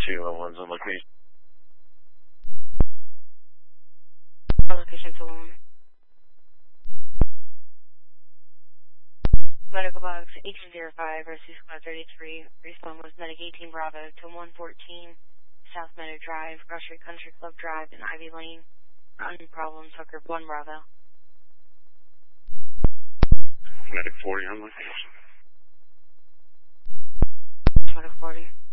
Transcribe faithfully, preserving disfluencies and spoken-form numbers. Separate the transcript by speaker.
Speaker 1: Sheila, one's on location.
Speaker 2: Location to one. Medical box H zero five, Rescue Squad thirty-three. Respawn was Medic eighteen Bravo to one fourteen South Meadow Drive, Grocery Country Club Drive, and Ivy Lane. Round problems, Hooker one Bravo.
Speaker 1: Medic forty on location.
Speaker 2: Medic forty.